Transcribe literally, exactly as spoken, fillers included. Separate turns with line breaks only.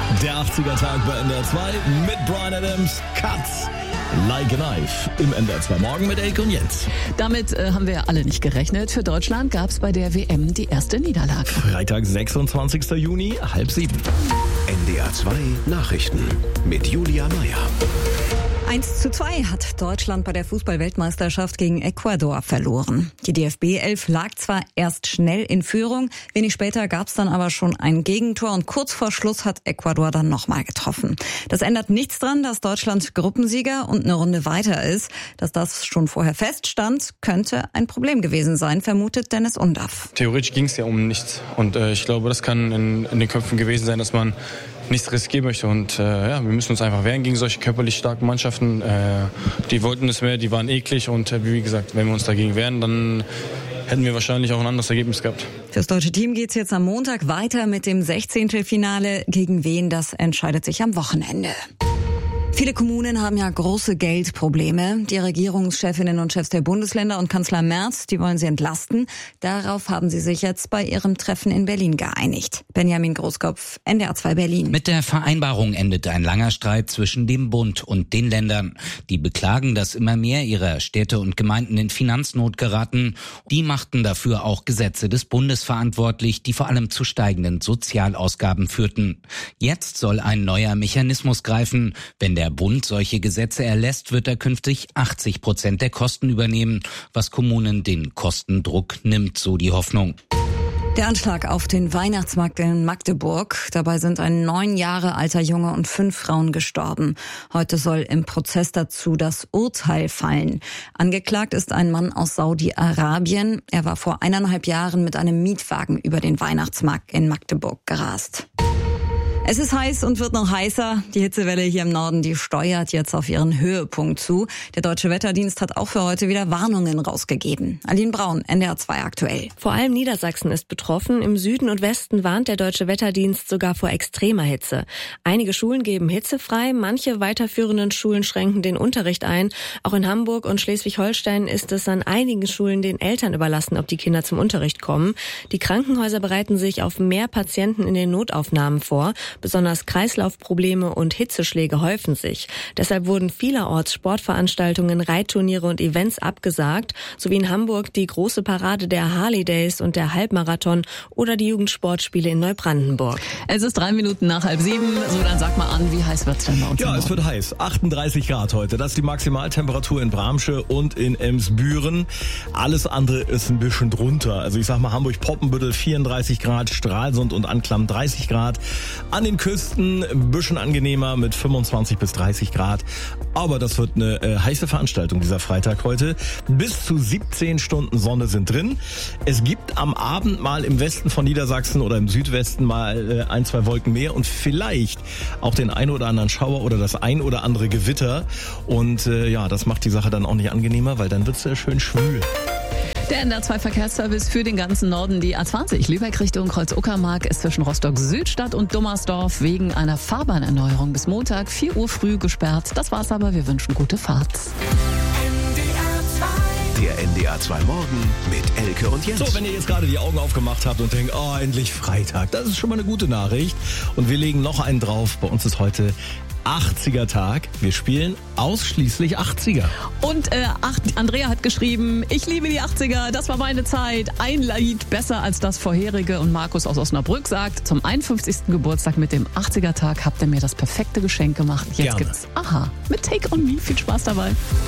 Der achtziger-Tag bei N D R zwei mit Bryan Adams, Cuts Like a Knife im N D R zwei Morgen mit Elke und Jens.
Damit äh, haben wir alle nicht gerechnet. Für Deutschland gab es bei der W M die erste Niederlage.
Freitag, sechsundzwanzigster Juni, halb sieben.
N D R zwei Nachrichten mit Julia Meyer.
eins zu zwei hat Deutschland bei der Fußball-Weltmeisterschaft gegen Ecuador verloren. Die D F B-Elf lag zwar erst schnell in Führung, wenig später gab es dann aber schon ein Gegentor und kurz vor Schluss hat Ecuador dann nochmal getroffen. Das ändert nichts dran, dass Deutschland Gruppensieger und eine Runde weiter ist. Dass das schon vorher feststand, könnte ein Problem gewesen sein, vermutet Dennis Undaff.
Theoretisch ging es ja um nichts und äh, ich glaube, das kann in, in den Köpfen gewesen sein, dass man nichts riskieren möchte und äh, ja, wir müssen uns einfach wehren gegen solche körperlich starken Mannschaften. Äh, die wollten es mehr, die waren eklig und äh, wie gesagt, wenn wir uns dagegen wehren, dann hätten wir wahrscheinlich auch ein anderes Ergebnis gehabt.
Fürs deutsche Team geht's jetzt am Montag weiter mit dem Sechzehntelfinale. Gegen wen, das entscheidet sich am Wochenende. Viele Kommunen haben ja große Geldprobleme. Die Regierungschefinnen und Chefs der Bundesländer und Kanzler Merz, die wollen sie entlasten. Darauf haben sie sich jetzt bei ihrem Treffen in Berlin geeinigt. Benjamin Großkopf, N D R zwei Berlin.
Mit der Vereinbarung endet ein langer Streit zwischen dem Bund und den Ländern. Die beklagen, dass immer mehr ihrer Städte und Gemeinden in Finanznot geraten. Die machten dafür auch Gesetze des Bundes verantwortlich, die vor allem zu steigenden Sozialausgaben führten. Jetzt soll ein neuer Mechanismus greifen. Wenn der Bund solche Gesetze erlässt, wird er künftig achtzig Prozent der Kosten übernehmen, was Kommunen den Kostendruck nimmt, so die Hoffnung.
Der Anschlag auf den Weihnachtsmarkt in Magdeburg. Dabei sind ein neun Jahre alter Junge und fünf Frauen gestorben. Heute soll im Prozess dazu das Urteil fallen. Angeklagt ist ein Mann aus Saudi-Arabien. Er war vor eineinhalb Jahren mit einem Mietwagen über den Weihnachtsmarkt in Magdeburg gerast. Es ist heiß und wird noch heißer. Die Hitzewelle hier im Norden, die steuert jetzt auf ihren Höhepunkt zu. Der Deutsche Wetterdienst hat auch für heute wieder Warnungen rausgegeben. Aline Braun, N D R zwei aktuell.
Vor allem Niedersachsen ist betroffen. Im Süden und Westen warnt der Deutsche Wetterdienst sogar vor extremer Hitze. Einige Schulen geben hitzefrei, manche weiterführenden Schulen schränken den Unterricht ein. Auch in Hamburg und Schleswig-Holstein ist es an einigen Schulen den Eltern überlassen, ob die Kinder zum Unterricht kommen. Die Krankenhäuser bereiten sich auf mehr Patienten in den Notaufnahmen vor. Besonders Kreislaufprobleme und Hitzeschläge häufen sich. Deshalb wurden vielerorts Sportveranstaltungen, Reitturniere und Events abgesagt, sowie in Hamburg die große Parade der Harley Days und der Halbmarathon oder die Jugendsportspiele in Neubrandenburg.
Es ist drei Minuten nach halb sieben. So, dann sag mal an, wie heiß wird's denn bei uns?
Ja, es wird heiß. achtunddreißig Grad heute. Das ist die Maximaltemperatur in Bramsche und in Emsbüren. Alles andere ist ein bisschen drunter. Also ich sag mal Hamburg-Poppenbüttel vierunddreißig Grad, Stralsund und Anklam dreißig Grad. An den Küsten ein bisschen angenehmer mit fünfundzwanzig bis dreißig Grad. Aber das wird eine äh, heiße Veranstaltung dieser Freitag heute. Bis zu siebzehn Stunden Sonne sind drin. Es gibt am Abend mal im Westen von Niedersachsen oder im Südwesten mal äh, ein, zwei Wolken mehr und vielleicht auch den ein oder anderen Schauer oder das ein oder andere Gewitter. Und äh, ja, das macht die Sache dann auch nicht angenehmer, weil dann wird es ja schön schwül.
Der N D R zwei Verkehrsservice für den ganzen Norden. Die A zwanzig Lübeck Richtung Kreuz-Uckermark ist zwischen Rostock-Südstadt und Dummersdorf wegen einer Fahrbahnerneuerung bis Montag vier Uhr früh gesperrt. Das war's aber, wir wünschen gute Fahrt.
Der N D R zwei Morgen mit Elke und Jens.
So, wenn ihr jetzt gerade die Augen aufgemacht habt und denkt, oh, endlich Freitag, das ist schon mal eine gute Nachricht. Und wir legen noch einen drauf. Bei uns ist heute achtziger-Tag. Wir spielen ausschließlich achtziger.
Und äh, ach, Andrea hat geschrieben, ich liebe die achtziger, das war meine Zeit. Ein Lied besser als das vorherige. Und Markus aus Osnabrück sagt, zum einundfünfzigsten Geburtstag mit dem achtziger-Tag habt ihr mir das perfekte Geschenk gemacht. Jetzt
Gerne.
gibt's Aha mit Take on Me. Viel Spaß dabei.